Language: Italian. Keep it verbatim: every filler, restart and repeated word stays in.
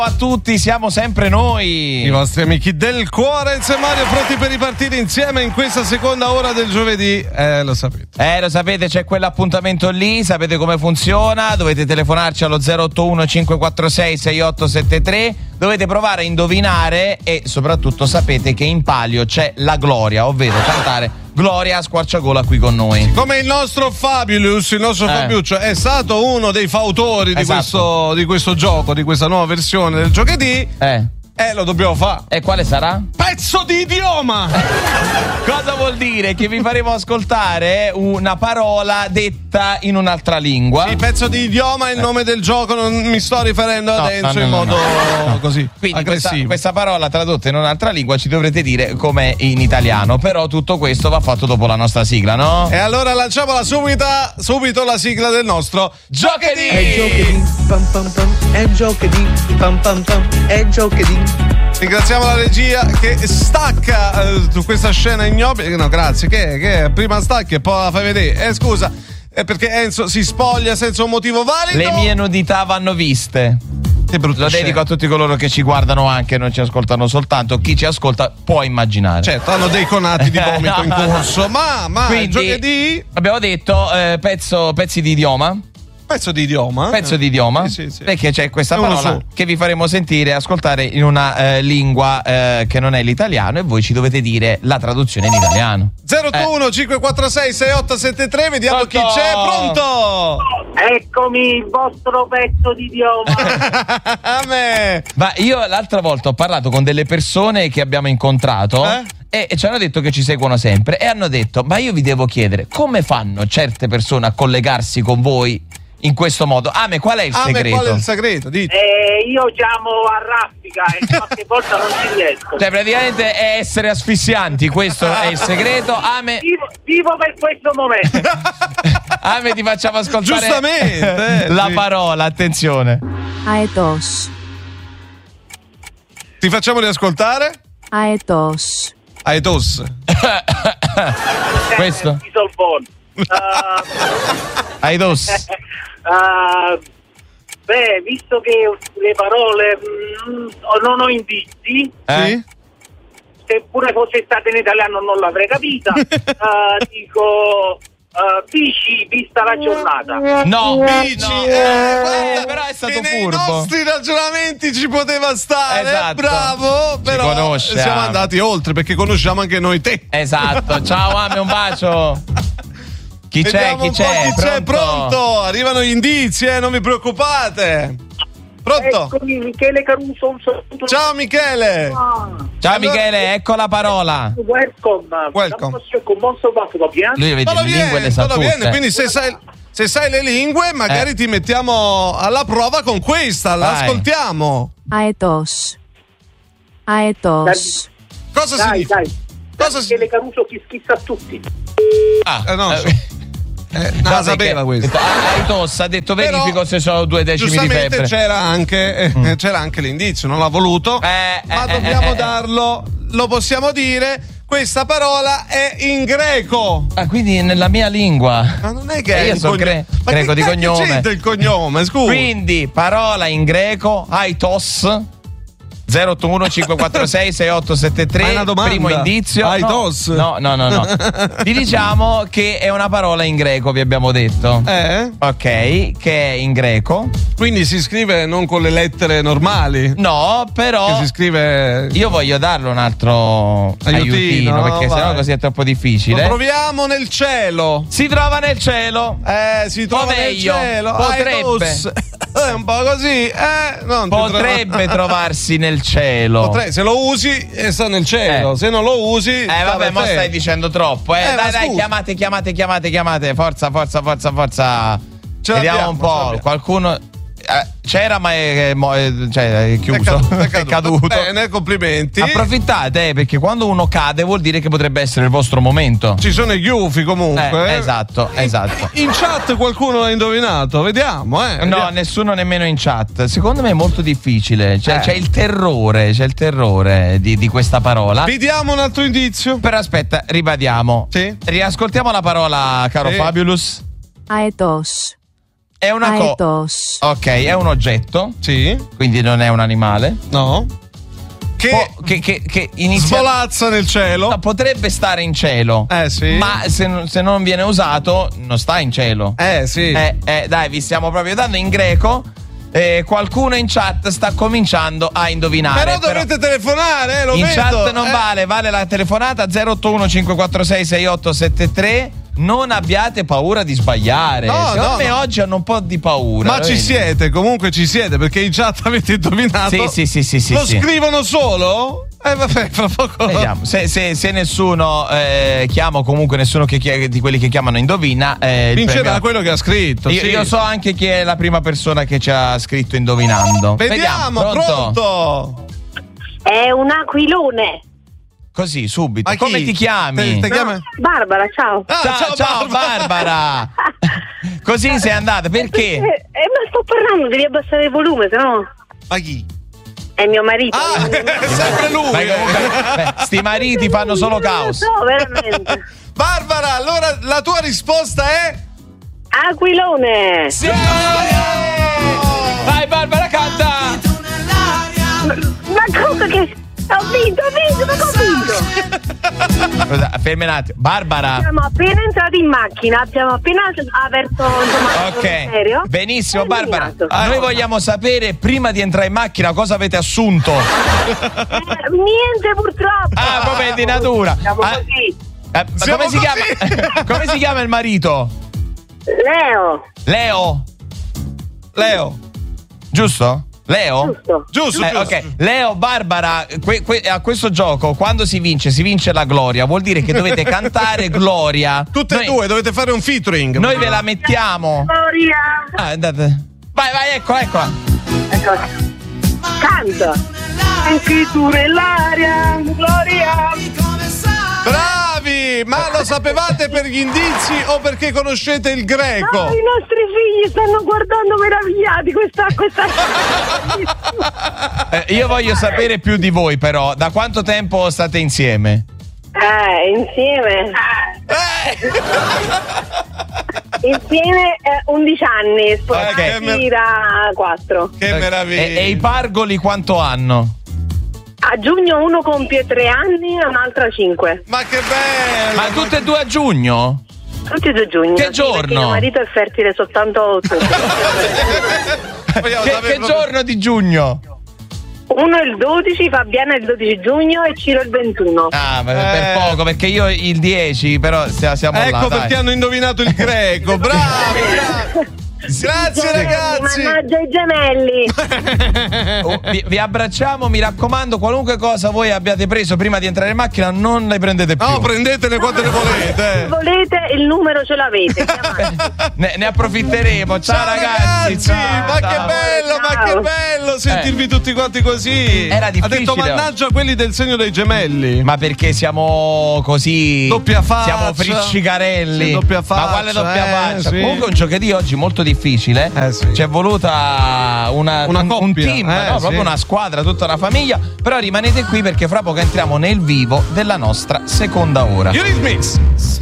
A tutti, siamo sempre noi, i vostri amici del cuore. Enzo e Mario pronti per ripartire insieme in questa seconda ora del giovedì. Eh, lo sapete. Eh, lo sapete, c'è quell'appuntamento lì, sapete come funziona, dovete telefonarci allo zero otto uno cinque quattro sei sei otto sette tre, dovete provare a indovinare e soprattutto sapete che in palio c'è la gloria, ovvero cantare Gloria a squarciagola qui con noi. Come il nostro Fabulous, il nostro eh. Fabiuccio è stato uno dei fautori di, esatto. questo, di questo gioco, di questa nuova versione del giovedì. Eh. Eh, lo dobbiamo fare. E quale sarà? Pezzo di idioma! Cosa vuol dire? Che vi faremo ascoltare una parola detta in un'altra lingua. Il pezzo di idioma è il nome del gioco, non mi sto riferendo no, ad Enzo no, no, in modo no, no. così Quindi aggressivo. questa, questa parola tradotta in un'altra lingua ci dovrete dire com'è in italiano, però tutto questo va fatto dopo la nostra sigla, no? E allora lanciamola subito, subito la sigla del nostro Giovedì! È giovedì, pam pam pam, è giovedì, pam pam pam, è giovedì. Ringraziamo la regia che stacca eh, su questa scena ignobile. No, grazie. Che, che prima stacchi e poi la fai vedere. Eh, scusa, è perché Enzo si spoglia senza un motivo valido. Le mie nudità vanno viste. Che brutta Lo scena. dedico a tutti coloro che ci guardano anche, non ci ascoltano soltanto. Chi ci ascolta può immaginare. Certo, hanno dei conati di vomito no, in corso. Ma, ma Quindi, giovedì. Abbiamo detto eh, pezzo, pezzi di idioma. Pezzo di idioma. Pezzo di idioma. Sì, sì, sì. Perché c'è questa È uno parola solo. che vi faremo sentire e ascoltare in una eh, lingua eh, che non è l'italiano e voi ci dovete dire la traduzione in italiano. zero otto uno cinque quattro sei sei otto sette tre, vediamo Pronto? chi c'è. Pronto? Eccomi il vostro pezzo di idioma. A me. Ma io l'altra volta ho parlato con delle persone che abbiamo incontrato Eh? e ci hanno detto che ci seguono sempre e hanno detto: ma io vi devo chiedere come fanno certe persone a collegarsi con voi in questo modo? Ame, qual è il Ah, segreto? qual è il segreto? Dite. Eh, io chiamo a raffica e qualche volta non ci riesco. Cioè praticamente è essere asfissianti, questo è il segreto. Ame, Vivo, vivo per questo momento. Ame ti facciamo ascoltare Giustamente, eh, la sì. parola, attenzione. Aetos, Ti facciamo riascoltare? aetos, Aetos. Questo? Di Solbon. Uh, Aidos. uh, beh, visto che le parole mm, non ho indizi, Eh? Sì? se pure fosse stata in italiano non l'avrei capita. Uh, dico uh, bici vista la giornata. No, Bici, no. eh, guarda, Eh, però è stato che nei furbo. nostri ragionamenti ci poteva stare, Esatto. bravo, però conosce, siamo Ame. andati oltre perché conosciamo anche noi te. Esatto. Ciao Ame, un bacio. Chi c'è? Vediamo Chi un po' c'è? chi c'è, pronto? Arrivano gli indizi, eh, non vi preoccupate. Pronto? Eccomi, Michele Caruso. Un saluto. Ciao Michele. Ciao Michele, ecco la parola. Welcome. Welcome. Con buon salvato, va bene? Lui vede Solo le lingue viene, le sa solo tutte. viene, quindi se sai, se sai le lingue magari Eh. ti mettiamo alla prova con questa, Vai. l'ascoltiamo. aetos, aetos, Cosa Dai, significa? dai. Cosa Michele Caruso chi schizza a tutti. Ah, Eh, no, eh, so. Eh, non la no, sapeva perché- questo. Ah, Aitos ha detto Però, verifico se sono due decimi di Giustamente febbre. c'era anche, eh, c'era anche l'indizio, non l'ha voluto, Eh, ma eh, dobbiamo eh, eh, darlo, lo possiamo dire. Questa parola è in greco. Ah, quindi nella mia lingua. Ma non è che Eh, è io un sono cogno- gre- Ma greco che di cacchio cognome. c'entra il cognome, scusa. Quindi parola in greco, Aitos. zero otto uno cinque quattro sei sei otto sette tre. Ma è una domanda. Primo indizio. Aitos? No, no, no, no. no. Vi diciamo che è una parola in greco, vi abbiamo detto. Eh? Ok, che è in greco. Quindi si scrive non con le lettere normali. No, però Che si scrive. io voglio darle un altro Aiutino, aiutino, perché vai. sennò così è troppo Lo difficile. troviamo nel cielo. Si trova nel cielo. Eh, si trova nel meglio, cielo. potrebbe. Aitos. È un po' così, eh? Non ti Potrebbe trova- trovarsi nel cielo. Potre- se lo usi, eh, sta nel cielo. Eh. Se non lo usi, Eh sta vabbè, da mo te. stai dicendo troppo, eh. Eh, ma dai, dai, scusa. chiamate, chiamate, chiamate, chiamate. Forza, forza, forza, forza. Ce Vediamo l'abbiamo, un ce po'. l'abbiamo. Qualcuno. eh, c'era, ma è, è mo- è- cioè, è chiuso. È caduto. È caduto. Bene, complimenti. Approfittate, eh, perché quando uno cade vuol dire che potrebbe essere il vostro momento. Ci sono i gufi comunque. Eh, eh. esatto, esatto. In chat qualcuno l'ha indovinato, vediamo, eh. No, Vediamo. nessuno nemmeno in chat. Secondo me è molto difficile. Cioè, Eh. c'è il terrore, c'è il terrore di, di questa parola. Vi diamo un altro indizio. Però aspetta, ribadiamo. Sì. Riascoltiamo la parola, caro Sì. Fabulous. aetos, È una cosa. Aetos. Ok, è un oggetto. Sì. Quindi non è un animale. No. Che, Po- che, che, che inizia. svolazza nel cielo. No, potrebbe stare in cielo. Eh sì. Ma se, non- se non viene usato, non sta in cielo. Eh sì. Eh, eh, dai, vi stiamo proprio dando in greco. Eh, qualcuno in chat sta cominciando a indovinare. Però dovete telefonare, eh, lo in vedo. chat non eh. vale, vale la telefonata zero otto uno cinque quattro sei sei otto sette tre. Non abbiate paura di sbagliare. No, Secondo no, me no. oggi hanno un po' di paura. Ma lo ci vedi? siete, comunque ci siete, perché in chat avete indovinato. Sì, sì, sì, sì, sì, Lo sì. scrivono solo? Eh vabbè, fra poco. Vediamo. Se, se- se nessuno eh, chiama o comunque nessuno che chi- di quelli che chiamano indovina, eh, il Vincerà premio- quello che ha scritto. Io, sì. io so anche chi è la prima persona che ci ha scritto indovinando. Vediamo, pronto? È un aquilone. Così, subito. Ma chi? Come ti chiami? Te- te chiami- Barbara, ciao. Ah, ciao, ciao, Barbara. Così sei andata, perché? Eh, eh, ma sto parlando, devi abbassare il volume, sennò Ma chi? è mio marito. Ah, è sempre lui. Ma eh. comunque, beh, sti mariti fanno solo caos. No, veramente. Barbara, allora la tua risposta è? Aquilone. Sì! Vai Barbara, canta! Ma cosa che... Ho vinto, ho vinto, ma ho vinto. Scusa, fermi un attimo. Barbara. Siamo appena entrati in macchina, abbiamo appena aperto insomma, Ok, il serio. benissimo Ho Barbara. indovinato. Ah, noi vogliamo sapere prima di entrare in macchina cosa avete assunto. Eh, niente purtroppo. Ah, proprio di natura. Siamo Ah, così. eh, ma Siamo come si così. chiama? Come si chiama il marito? Leo, Leo, Leo. giusto? Leo? giusto. Giusto, Eh, giusto. ok, Leo, Barbara, que- que- a questo gioco quando si vince, si vince la gloria, vuol dire che dovete cantare gloria. Tutte noi, e due dovete fare un featuring. Noi ve la mettiamo. Gloria. Ah, andate. Vai, vai, ecco, eccola. Ecco. Canta. Anche tu nell'aria, Gloria. Bravi! Ma lo sapevate per gli indizi o perché conoscete il greco? No, i nostri figli stanno guardando meravigliati questa questa. Eh, io voglio sapere più di voi, però. Da quanto tempo state insieme? Eh, insieme. Eh, Insieme eh, undici anni, sposati Ok. da quattro. che meraviglia! E, e i pargoli quanto hanno? A giugno uno compie tre anni e un'altra cinque. Ma che bello! Ma tutte e due a giugno? Tutti e due giugno. Che sì, giorno? perché mio marito è fertile soltanto a ottobre. Vogliamo Che, sapere che proprio- giorno di giugno? Uno è il dodici, Fabiana è il dodici giugno e Ciro il ventuno. Ah, per, Eh. per poco, perché io il dieci, però sia- siamo là. Ecco dai. perché hanno indovinato il greco. Bravi! bravi. Grazie ragazzi! Mannaggia i gemelli. Oh, vi, vi abbracciamo, mi raccomando, qualunque cosa voi abbiate preso prima di entrare in macchina non le prendete più. No, prendetele quante ne volete. Se volete il numero ce l'avete. chiamate. ne, ne approfitteremo. Ciao, Ciao ragazzi, ciao, ma ciao. che bello, ma che Ciao. bello sentirvi tutti quanti così. Era Ha detto difficile. mannaggia quelli del segno dei gemelli. Ma perché siamo così Doppia faccia. siamo friccicarelli. Sì, doppia Ma quale faccia, doppia eh, faccia? sì. Comunque è un gioco di oggi molto difficile. Eh, sì. Ci è voluta una, Una un, un coppia, team, eh, no? sì. proprio una squadra, tutta una famiglia. Però rimanete qui perché fra poco entriamo nel vivo della nostra seconda ora. Eurythmics.